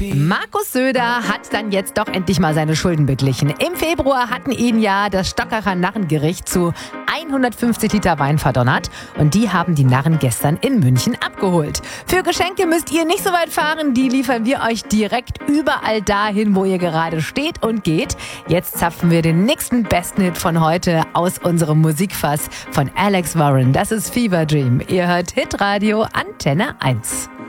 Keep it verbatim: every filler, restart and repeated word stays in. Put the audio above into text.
Markus Söder hat dann jetzt doch endlich mal seine Schulden beglichen. Im Februar hatten ihn ja das Stockerer Narrengericht zu hundertfünfzig Liter Wein verdonnert und die haben die Narren gestern in München abgeholt. Für Geschenke müsst ihr nicht so weit fahren, die liefern wir euch direkt überall dahin, wo ihr gerade steht und geht. Jetzt zapfen wir den nächsten besten Hit von heute aus unserem Musikfass von Alex Warren. Das ist Fever Dream. Ihr hört Hitradio Antenne eins.